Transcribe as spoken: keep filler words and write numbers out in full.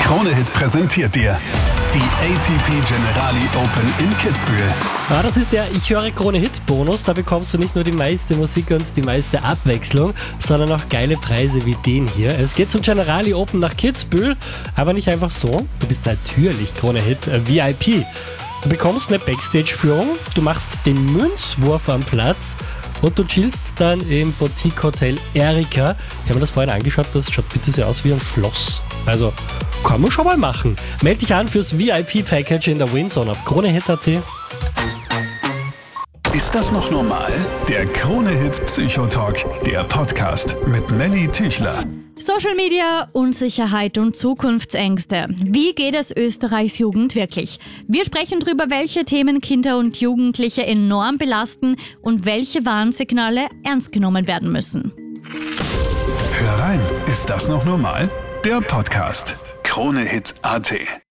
Krone Hit präsentiert dir die A T P Generali Open in Kitzbühel. Ja, das ist der Ich höre Krone Hit Bonus. Da bekommst du nicht nur die meiste Musik und die meiste Abwechslung, sondern auch geile Preise wie den hier. Es geht zum Generali Open nach Kitzbühel, aber nicht einfach so. Du bist natürlich Krone Hit V I P. Du bekommst eine Backstage-Führung, du machst den Münzwurf am Platz und du chillst dann im Boutique-Hotel Erika. Ich habe mir das vorhin angeschaut, das schaut bitte sehr aus wie ein Schloss. Also kann man schon mal machen. Meld dich an fürs V I P-Package in der Winzone auf kronehit punkt at. Ist das noch normal? Der Krone Hit Psychotalk, der Podcast mit Melly Tüchler. Social Media, Unsicherheit und Zukunftsängste. Wie geht es Österreichs Jugend wirklich? Wir sprechen darüber, welche Themen Kinder und Jugendliche enorm belasten und welche Warnsignale ernst genommen werden müssen. Hör rein, ist das noch normal? Der Podcast. Kronehit punkt at.